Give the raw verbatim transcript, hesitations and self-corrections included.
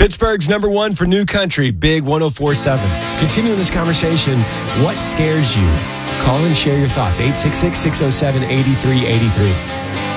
Pittsburgh's number one for new country, Big one oh four point seven. Continuing this conversation, what scares you? Call and share your thoughts. eight six six, six oh seven, eight three eight three.